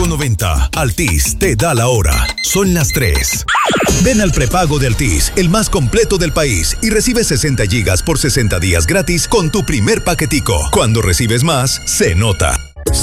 4.90. Altis te da la hora. Son las 3. Ven al prepago de Altis, el más completo del país, y recibe 60 gigas por 60 días gratis con tu primer paquetico. Cuando recibes más, se nota.